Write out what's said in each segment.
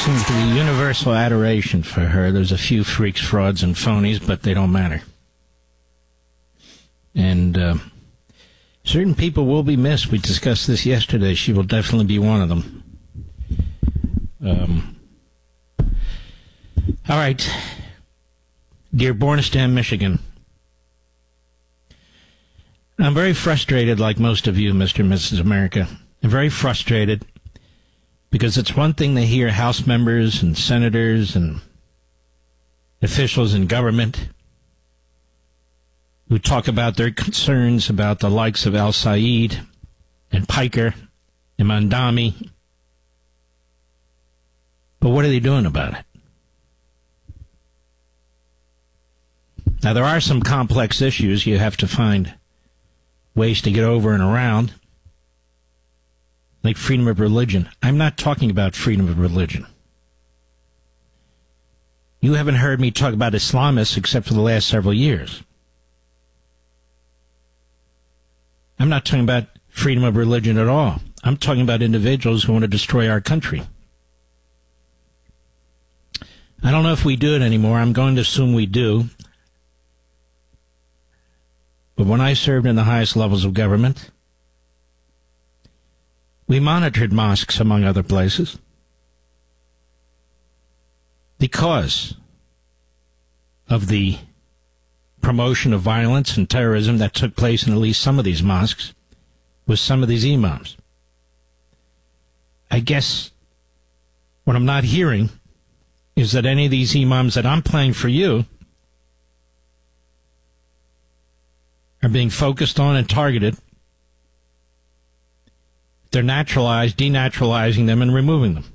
seems to be universal adoration for her. There's a few freaks, frauds, and phonies, but they don't matter. And certain people will be missed. We discussed this yesterday. She will definitely be one of them. All right. Dearbornistan, Michigan. I'm very frustrated, like most of you, Mr. and Mrs. America. I'm very frustrated because it's one thing to hear House members and senators and officials in government who talk about their concerns about the likes of Al Said and Piker and Mandami. But what are they doing about it? Now, there are some complex issues you have to find ways to get over and around, like freedom of religion. I'm not talking about freedom of religion. You haven't heard me talk about Islamists except for the last several years. I'm not talking about freedom of religion at all. I'm talking about individuals who want to destroy our country. I don't know if we do it anymore. I'm going to assume we do. But when I served in the highest levels of government, we monitored mosques, among other places, because of the promotion of violence and terrorism that took place in at least some of these mosques with some of these imams. I guess what I'm not hearing is that any of these imams that I'm playing for you are being focused on and targeted. They're denaturalizing them and removing them.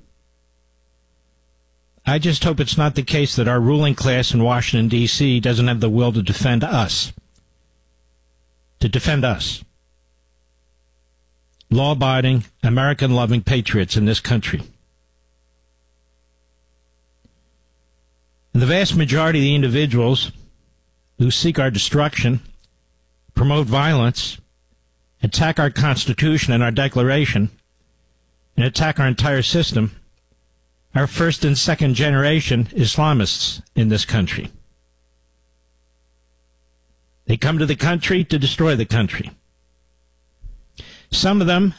I just hope it's not the case that our ruling class in Washington, D.C. doesn't have the will to defend us. To defend us. Law-abiding, American-loving patriots in this country. And the vast majority of the individuals who seek our destruction, promote violence, attack our Constitution and our Declaration, and attack our entire system are first and second generation Islamists in this country. They come to the country to destroy the country. Some of them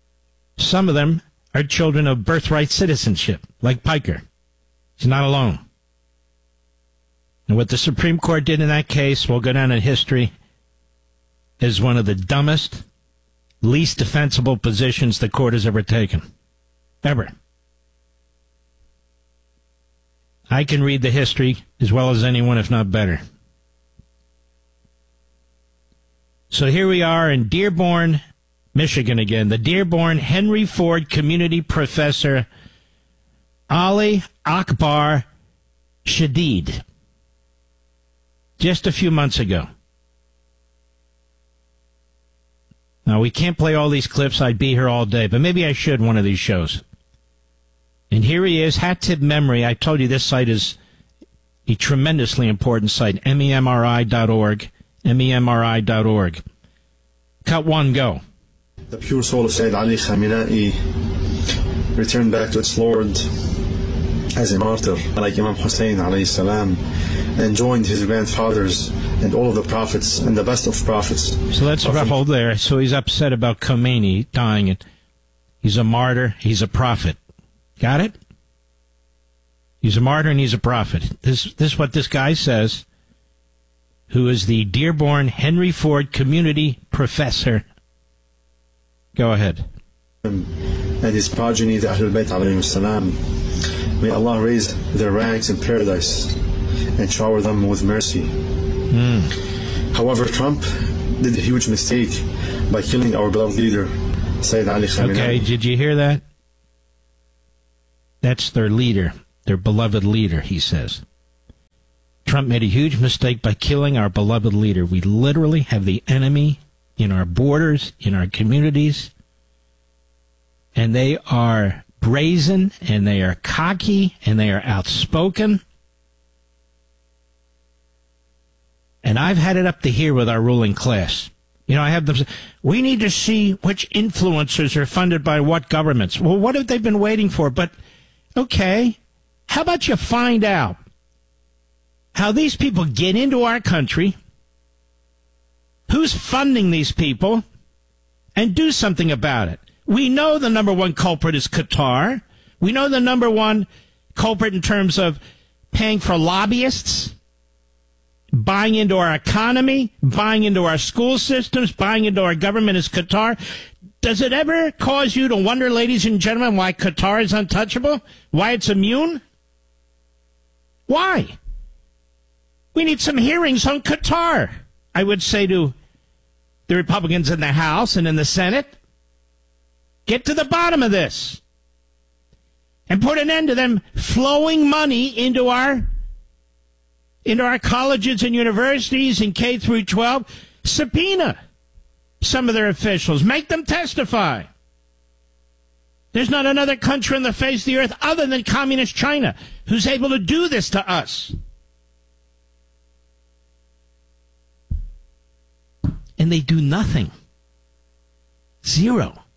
are children of birthright citizenship, like Piker. He's not alone. And what the Supreme Court did in that case will go down in history as one of the dumbest, least defensible positions the court has ever taken. Ever. I can read the history as well as anyone, if not better. So here we are in Dearborn, Michigan again. The Dearborn Henry Ford Community Professor Ali Akbar Shadid. Just a few months ago. Now, we can't play all these clips. I'd be here all day, but maybe I should one of these shows. And here he is, Hat Tip Memory. I told you this site is a tremendously important site, MEMRI.org, MEMRI.org. Cut one, go. The pure soul of Sayyid Ali Khamenei returned back to its Lord as a martyr, like Imam Hussein alayhi salam, and joined his grandfathers and all of the prophets and the best of prophets. So let's hold there. So he's upset about Khomeini dying. He's a martyr. He's a prophet. Got it? He's a martyr and he's a prophet. This is what this guy says, who is the Dearborn Henry Ford Community Professor. Go ahead. And his progeny, the Ahlul Bayt alayhim salam. May Allah raise their ranks in paradise and shower them with mercy. However, Trump did a huge mistake by killing our beloved leader, Sayyid Ali Khamenei. Okay, did you hear that? That's their leader, their beloved leader, he says. Trump made a huge mistake by killing our beloved leader. We literally have the enemy in our borders, in our communities, and they are brazen, and they are cocky, and they are outspoken. And I've had it up to here with our ruling class. You know, I have them say, we need to see which influencers are funded by what governments. Well, what have they been waiting for? But Okay, how about you find out how these people get into our country, who's funding these people, and do something about it. We know the number one culprit is Qatar. We know the number one culprit in terms of paying for lobbyists, buying into our economy, buying into our school systems, buying into our government is Qatar. Does it ever cause you to wonder, ladies and gentlemen, why Qatar is untouchable? Why it's immune? Why? We need some hearings on Qatar, I would say to the Republicans in the House and in the Senate. Get to the bottom of this and put an end to them flowing money into our colleges and universities and K through 12. Subpoena some of their officials. Make them testify. There's not another country on the face of the earth other than communist China who's able to do this to us. And they do nothing. Zero.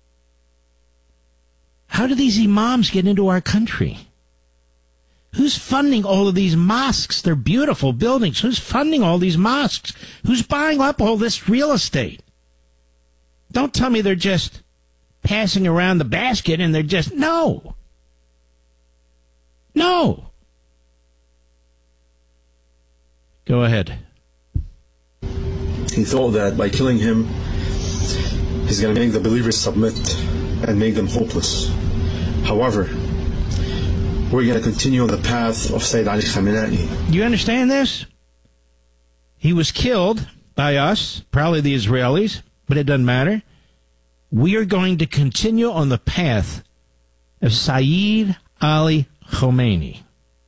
How do these imams get into our country? Who's funding all of these mosques? They're beautiful buildings. Who's funding all these mosques? Who's buying up all this real estate? Don't tell me they're just passing around the basket and they're just, no. No. Go ahead. He thought that by killing him, he's going to make the believers submit and make them hopeless. However, we're going to continue on the path of Sayyid Ali Khamenei. You understand this? He was killed by us, probably the Israelis, but it doesn't matter. We are going to continue on the path of Sayyid Ali Khamenei.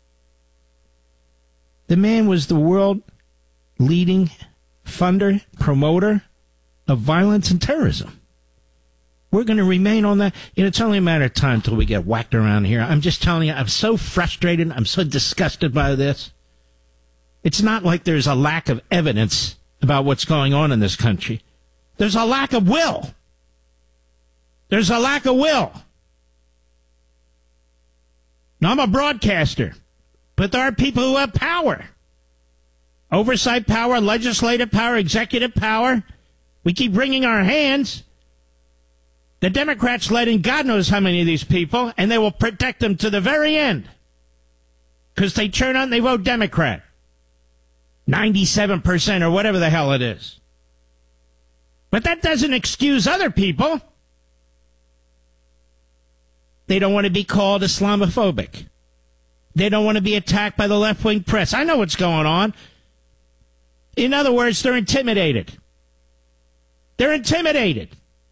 The man was the world leading funder, promoter of violence and terrorism. We're going to remain on that. It's only a matter of time until we get whacked around here. I'm just telling you, I'm so frustrated. I'm so disgusted by this. It's not like there's a lack of evidence about what's going on in this country. There's a lack of will. There's a lack of will. Now, I'm a broadcaster, but there are people who have power. Oversight power, legislative power, executive power. We keep wringing our hands. The Democrats let in God knows how many of these people, and they will protect them to the very end. Because they turn out and they vote Democrat. 97% or whatever the hell it is. But that doesn't excuse other people. They don't want to be called Islamophobic. They don't want to be attacked by the left-wing press. I know what's going on. In other words, they're intimidated. They're intimidated.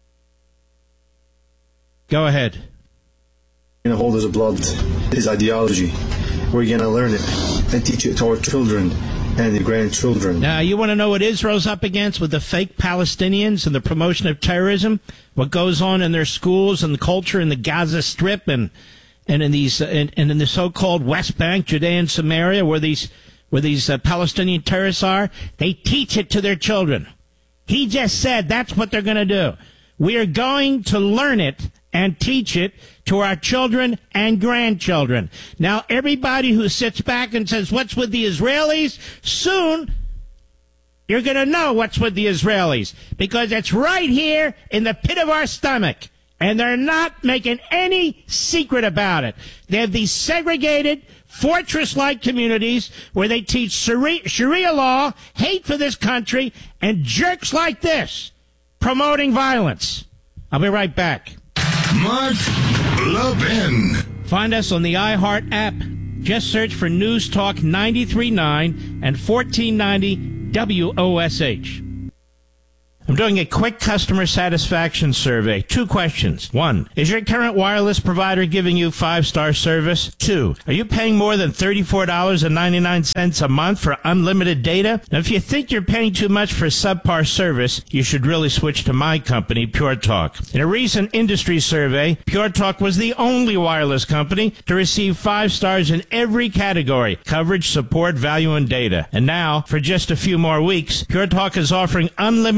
Go ahead. We're going to hold his blood, his ideology. We're going to learn it and teach it to our children and the grandchildren. Now, you want to know what Israel's up against with the fake Palestinians and the promotion of terrorism? What goes on in their schools and the culture in the Gaza Strip and in these and in the so-called West Bank, Judea and Samaria, where these Palestinian terrorists are? They teach it to their children. He just said that's what they're going to do. We are going to learn it and teach it to our children and grandchildren. Now, everybody who sits back and says, what's with the Israelis? Soon, you're going to know what's with the Israelis, because it's right here in the pit of our stomach, and they're not making any secret about it. They have these segregated, fortress-like communities where they teach Sharia law, hate for this country, and jerks like this promoting violence. I'll be right back. Mark Levin. Find us on the iHeart app. Just search for News Talk 93.9 and 1490 WOSH. I'm doing a quick customer satisfaction survey. 2 questions. 1, is your current wireless provider giving you 5-star service? 2, are you paying more than $34.99 a month for unlimited data? Now, if you think you're paying too much for subpar service, you should really switch to my company, Pure Talk. In a recent industry survey, Pure Talk was the only wireless company to receive 5 stars in every category: coverage, support, value, and data. And now, for just a few more weeks, Pure Talk is offering unlimited data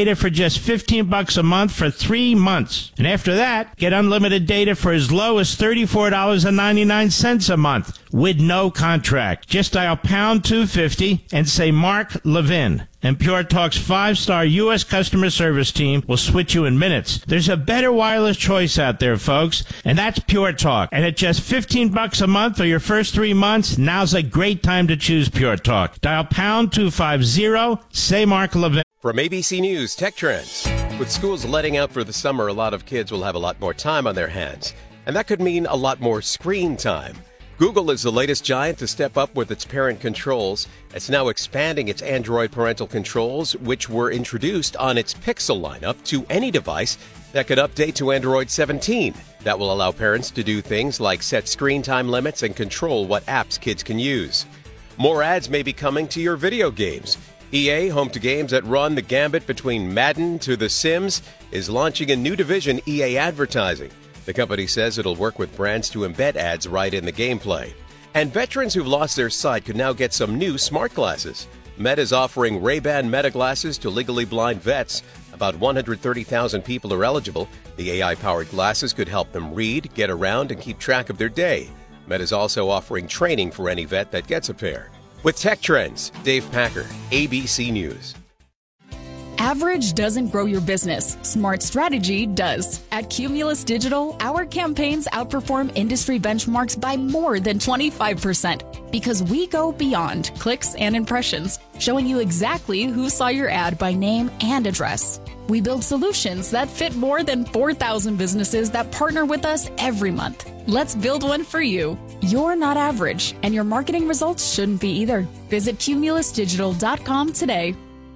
data for just $15 a month for 3 months. And after that, get unlimited data for as low as $34.99 a month with no contract. Just dial pound 250 and say Mark Levin. And Pure Talk's 5-star U.S. customer service team will switch you in minutes. There's a better wireless choice out there, folks, and that's Pure Talk. And at just $15 a month for your first 3 months, now's a great time to choose Pure Talk. Dial pound 250, say Mark Levin. From ABC News Tech Trends. With schools letting out for the summer, a lot of kids will have a lot more time on their hands. And that could mean a lot more screen time. Google is the latest giant to step up with its parent controls. It's now expanding its Android parental controls, which were introduced on its Pixel lineup, to any device that could update to Android 17. That will allow parents to do things like set screen time limits and control what apps kids can use. More ads may be coming to your video games. EA, home to games that run the gambit between Madden to The Sims, is launching a new division, EA Advertising. The company says it'll work with brands to embed ads right in the gameplay. And veterans who've lost their sight could now get some new smart glasses. Meta's offering Ray-Ban Meta glasses to legally blind vets. About 130,000 people are eligible. The AI-powered glasses could help them read, get around, and keep track of their day. Meta's also offering training for any vet that gets a pair. With Tech Trends, Dave Packer, ABC News. Average doesn't grow your business. Smart strategy does. At Cumulus Digital, our campaigns outperform industry benchmarks by more than 25% because we go beyond clicks and impressions, showing you exactly who saw your ad by name and address. We build solutions that fit more than 4,000 businesses that partner with us every month. Let's build one for you. You're not average, and your marketing results shouldn't be either. Visit cumulusdigital.com today.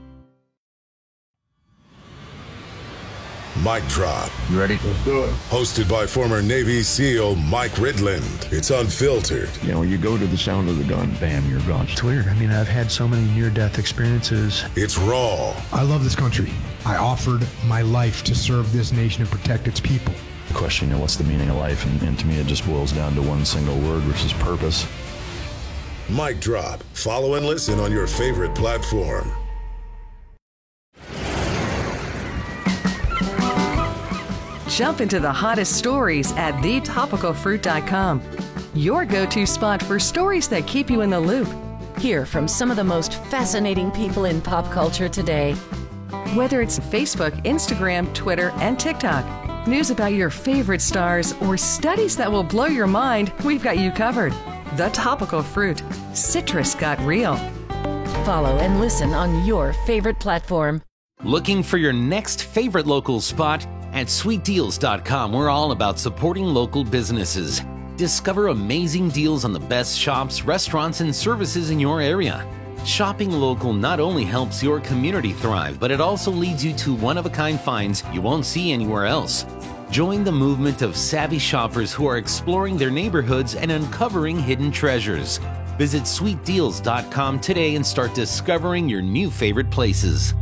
Mic Drop. You ready? Let's do it. Hosted by former Navy SEAL Mike Ridland. It's unfiltered. You know, you go to the sound of the gun, bam, you're gone. It's weird. I mean, I've had so many near-death experiences. It's raw. I love this country. I offered my life to serve this nation and protect its people. The question, you know, what's the meaning of life? And to me, it just boils down to one single word, which is purpose. Mic Drop. Follow and listen on your favorite platform. Jump into the hottest stories at thetopicalfruit.com. Your go-to spot for stories that keep you in the loop. Hear from some of the most fascinating people in pop culture today. Whether it's Facebook, Instagram, Twitter, and TikTok, news about your favorite stars, or studies that will blow your mind, we've got you covered. The Topical Fruit. Citrus got real. Follow and listen on your favorite platform. Looking for your next favorite local spot? At sweetdeals.com, we're all about supporting local businesses. Discover amazing deals on the best shops, restaurants, and services in your area. Shopping local not only helps your community thrive, but it also leads you to one-of-a-kind finds you won't see anywhere else. Join the movement of savvy shoppers who are exploring their neighborhoods and uncovering hidden treasures. Visit sweetdeals.com today and start discovering your new favorite places.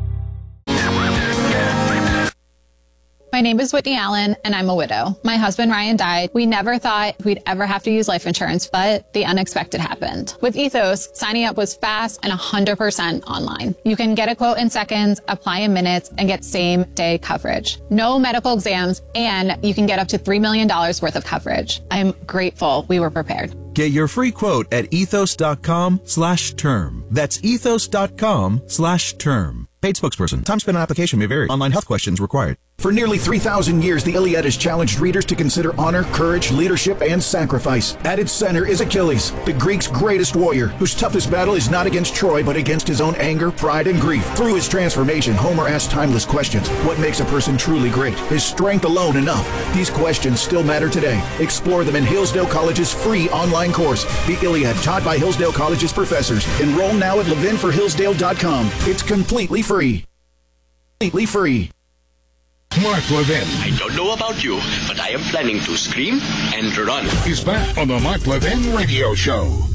My name is Whitney Allen, and I'm a widow. My husband, Ryan, died. We never thought we'd ever have to use life insurance, but the unexpected happened. With Ethos, signing up was fast and 100% online. You can get a quote in seconds, apply in minutes, and get same-day coverage. No medical exams, and you can get up to $3 million worth of coverage. I'm grateful we were prepared. Get your free quote at ethos.com/term. That's ethos.com/term. Paid spokesperson. Time spent on application may vary. Online health questions required. For nearly 3,000 years, the Iliad has challenged readers to consider honor, courage, leadership, and sacrifice. At its center is Achilles, the Greeks' greatest warrior, whose toughest battle is not against Troy, but against his own anger, pride, and grief. Through his transformation, Homer asks timeless questions. What makes a person truly great? Is strength alone enough? These questions still matter today. Explore them in Hillsdale College's free online course, The Iliad, taught by Hillsdale College's professors. Enroll now at levinforhillsdale.com. It's completely free. Completely free. Mark Levin. I don't know about you, but I am planning to scream and run. He's back on the Mark Levin Radio Show.